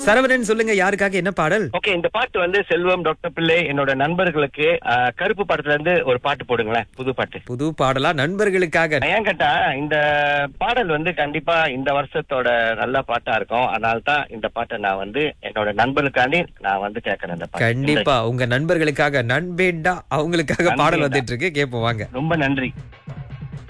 சரவணன், சொல்லுங்க, யாருக்காக என்ன பாடல்? ஓகே, இந்த பாட்டு வந்து செல்வம், டாக்டர் பிள்ளை, என்னோட நண்பர்களுக்கு கருப்பு படத்துல இருந்து ஒரு பாட்டு போடுங்களேன், புது பாட்டு. புது பாடலா? நண்பர்களுக்காக. ஏன் கேட்டா, இந்த பாடல் வந்து கண்டிப்பா இந்த வருஷத்தோட நல்ல பாட்டா இருக்கும். அதனால தான் இந்த பாட்டை நான் வந்து என்னோட நண்பர்களுக்காண்டி நான் வந்து கேட்கறேன். இந்த பாட்டு கண்டிப்பா உங்க நண்பர்களுக்காக, நண்பேண்டா அவங்களுக்காக பாடல் வந்துட்டு இருக்கு, கேட்போம் வாங்க. ரொம்ப நன்றி.